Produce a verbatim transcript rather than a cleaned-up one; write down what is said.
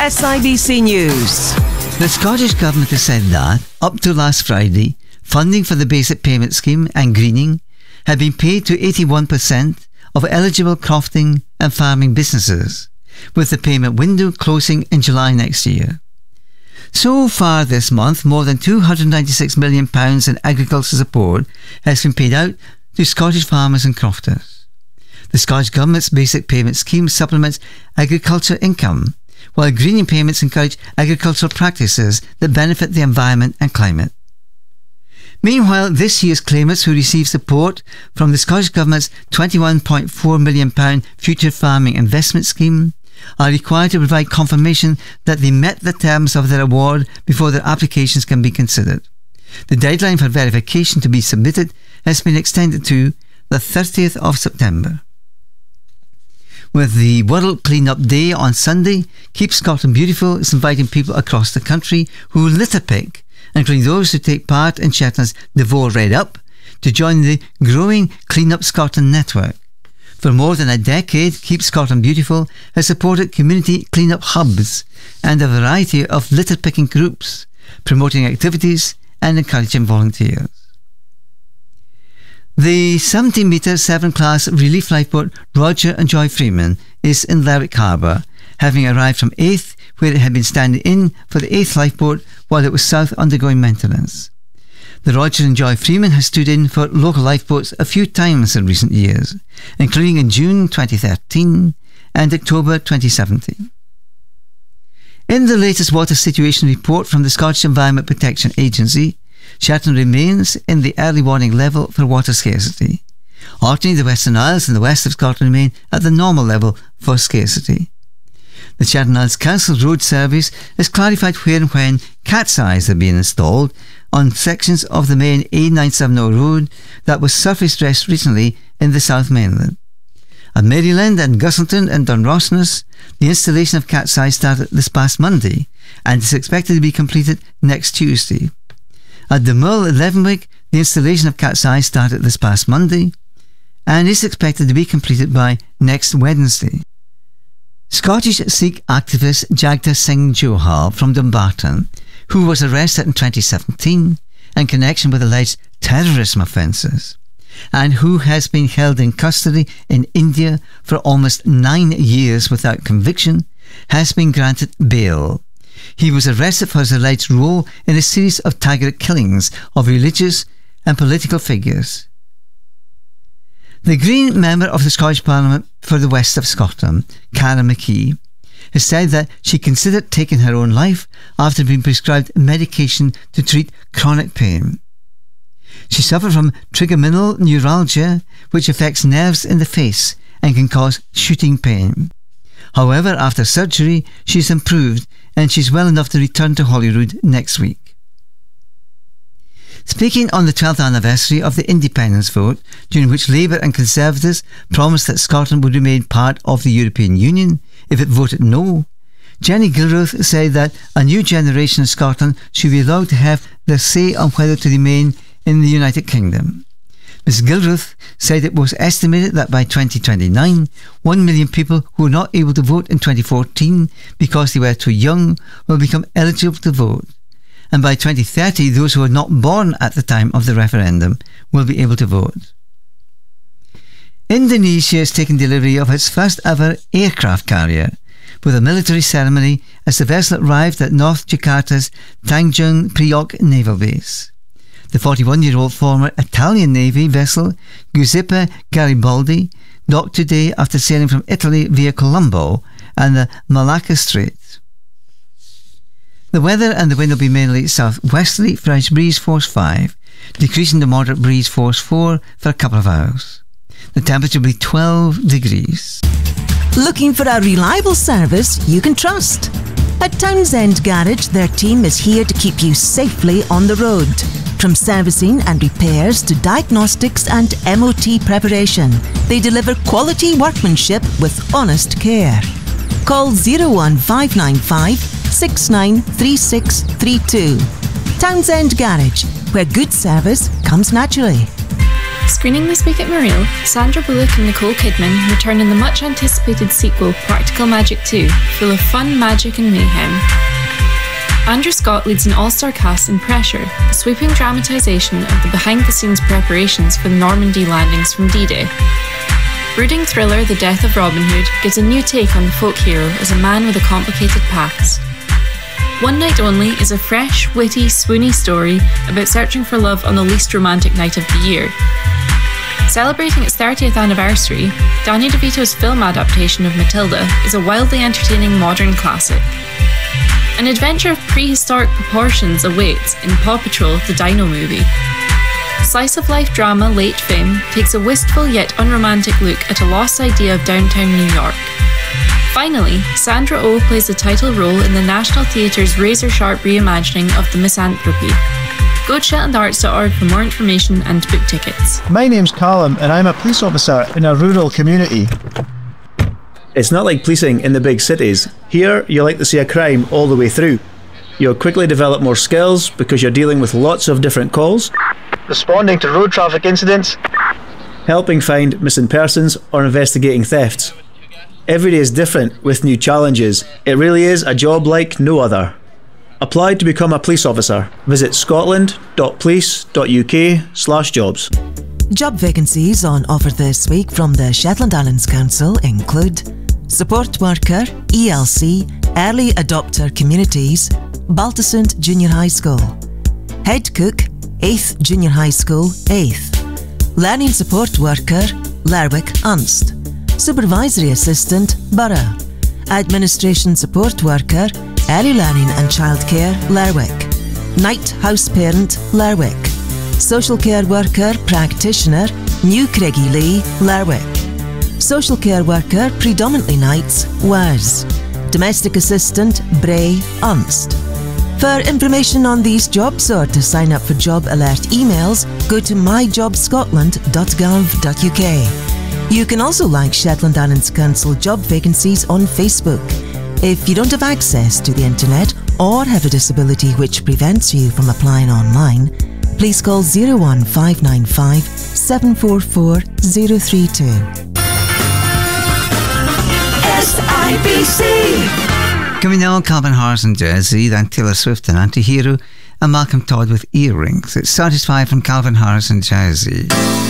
S I B C News. The Scottish Government has said that, up to last Friday, funding for the Basic Payment Scheme and greening had been paid to eighty-one percent of eligible crofting and farming businesses, with the payment window closing in July next year. So far this month, more than two hundred ninety-six million pounds in agricultural support has been paid out to Scottish farmers and crofters. The Scottish Government's Basic Payment Scheme supplements agriculture income, while greening payments encourage agricultural practices that benefit the environment and climate. Meanwhile, this year's claimants who receive support from the Scottish Government's twenty-one point four million pounds Future Farming Investment Scheme are required to provide confirmation that they met the terms of their award before their applications can be considered. The deadline for verification to be submitted has been extended to the thirtieth of September. With the World Clean Up Day on Sunday, Keep Scotland Beautiful is inviting people across the country who litter pick, including those who take part in Shetland's Devore Red Up, to join the growing Clean Up Scotland network. For more than a decade, Keep Scotland Beautiful has supported community clean-up hubs and a variety of litter-picking groups, promoting activities and encouraging volunteers. The seventeen metre seven class relief lifeboat Roger and Joy Freeman is in Lerwick Harbour, having arrived from Aith, where it had been standing in for the Aith lifeboat while it was south undergoing maintenance. The Roger and Joy Freeman has stood in for local lifeboats a few times in recent years, including in June twenty thirteen and October twenty seventeen. In the latest water situation report from the Scottish Environment Protection Agency, Shetland remains in the early warning level for water scarcity. Orkney, the Western Isles and the west of Scotland remain at the normal level for scarcity. The Shetland Isles Council's road service has clarified where and when cat's eyes are being installed on sections of the main A nine seventy road that was surface dressed recently in the South Mainland. At Maryland and Gusselton and Dunrossness, the installation of cat's eyes started this past Monday and is expected to be completed next Tuesday. At the Mull at Leavenwick, the installation of cat's eyes started this past Monday and is expected to be completed by next Wednesday. Scottish Sikh activist Jagta Singh Johal from Dumbarton, who was arrested in twenty seventeen in connection with alleged terrorism offences, and who has been held in custody in India for almost nine years without conviction, has been granted bail. He was arrested for his alleged role in a series of targeted killings of religious and political figures. The Green member of the Scottish Parliament for the West of Scotland, Cara McKee, has said that she considered taking her own life after being prescribed medication to treat chronic pain. She suffered from trigeminal neuralgia, which affects nerves in the face and can cause shooting pain. However, after surgery, she's improved and she's well enough to return to Holyrood next week. Speaking on the twelfth anniversary of the independence vote, during which Labour and Conservatives promised that Scotland would remain part of the European Union if it voted no, Jenny Gilruth said that a new generation of Scotland should be allowed to have their say on whether to remain in the United Kingdom. Miz Gilruth said it was estimated that by twenty twenty-nine, one million people who were not able to vote in twenty fourteen because they were too young will become eligible to vote. And by twenty thirty, those who were not born at the time of the referendum will be able to vote. Indonesia has taken delivery of its first ever aircraft carrier, with a military ceremony as the vessel arrived at North Jakarta's Tanjung Priok Naval Base. The forty-one-year-old former Italian Navy vessel Giuseppe Garibaldi docked today after sailing from Italy via Colombo and the Malacca Strait. The weather and the wind will be mainly southwesterly, fresh breeze force five, decreasing to moderate breeze force four for a couple of hours. The temperature will be twelve degrees. Looking for a reliable service you can trust? At Townsend Garage, their team is here to keep you safely on the road. From servicing and repairs to diagnostics and M O T preparation, they deliver quality workmanship with honest care. Call zero one five nine five, six nine three six three two. Townsend Garage, where good service comes naturally. Screening this week at Mariel, Sandra Bullock and Nicole Kidman return in the much-anticipated anticipated sequel, Practical Magic two, full of fun, magic and mayhem. Andrew Scott leads an all-star cast in Pressure, a sweeping dramatisation of the behind-the-scenes preparations for the Normandy landings from D-Day. Brooding thriller The Death of Robin Hood gives a new take on the folk hero as a man with a complicated past. One Night Only is a fresh, witty, swoony story about searching for love on the least romantic night of the year. Celebrating its thirtieth anniversary, Danny DeVito's film adaptation of Matilda is a wildly entertaining modern classic. An adventure of prehistoric proportions awaits in Paw Patrol: The Dino Movie. Slice-of-life drama Late Fame takes a wistful yet unromantic look at a lost idea of downtown New York. Finally, Sandra Oh plays the title role in the National Theatre's razor-sharp reimagining of The Misanthropy. Go to shetland arts dot org for more information and to book tickets. My name's Callum and I'm a police officer in a rural community. It's not like policing in the big cities. Here, you like to see a crime all the way through. You'll quickly develop more skills because you're dealing with lots of different calls, Responding to road traffic incidents, helping find missing persons or investigating thefts. Every day is different with new challenges. It really is a job like no other. Apply to become a police officer. Visit scotland dot police dot U K slash jobs. Job vacancies on offer this week from the Shetland Islands Council include Support Worker, E L C, Early Adopter Communities, Baltusund Junior High School. Head Cook, eighth Junior High School, eighth. Learning Support Worker, Lerwick Unst. Supervisory Assistant, Borough. Administration Support Worker, Early Learning and Childcare, Lerwick. Night House Parent, Lerwick. Social Care Worker, Practitioner, New Craigielee, Lerwick. Social Care Worker, predominantly nights, Wers. Domestic Assistant, Bray, Unst. For information on these jobs or to sign up for job alert emails, go to my job scotland dot gov dot U K. You can also like Shetland Islands Council job vacancies on Facebook. If you don't have access to the internet or have a disability which prevents you from applying online, please call zero one five nine five seven four four zero three two. S I B C. Coming now, Calvin Harris and Jay-Z, then Taylor Swift and Anti-Hero, and Malcolm Todd with Earrings. It's Satisfied from Calvin Harris and Jay-Z.